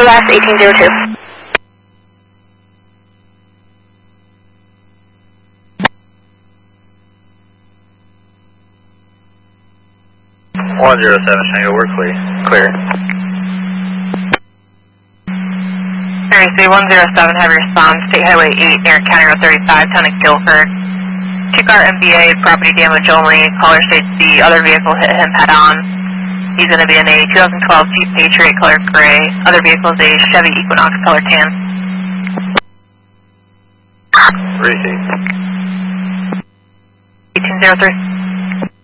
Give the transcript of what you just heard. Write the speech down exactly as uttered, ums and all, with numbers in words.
last eighteen zero two. one zero seven, Tango, we're clear. Clear. Seriously, one zero seven, have your response, State Highway eight near County Road thirty-five, town of Guilford. Two-car M V A, property damage only. Caller states the other vehicle hit him head-on. He's going to be in a two thousand twelve Jeep Patriot color gray. Other vehicle is a Chevy Equinox color tan. Receive. eighteen zero three.